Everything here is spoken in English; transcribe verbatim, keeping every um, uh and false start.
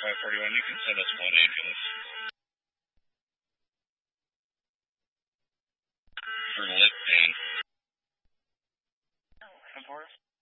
five forty-one, you can send us one ambulance. For lip pain. ten four?